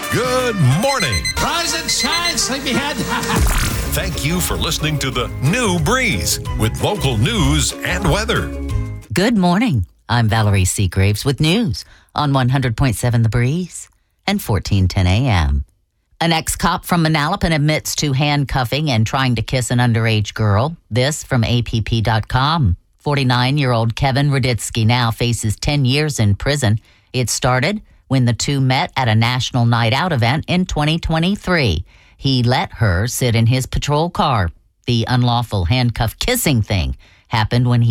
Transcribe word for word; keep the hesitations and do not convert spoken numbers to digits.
Good morning. Rise and shine, sleepyhead. Thank you for listening to the New Breeze with local news and weather. Good morning. I'm Valerie Seagraves with news on one hundred point seven The Breeze and fourteen ten a.m. An ex-cop from Manalapan admits to handcuffing and trying to kiss an underage girl. This from A P P dot com. forty-nine-year-old Kevin Ruditsky now faces ten years in prison. It started when the two met at a national night out event in twenty twenty-three. He let her sit in his patrol car. The unlawful handcuff kissing thing happened when he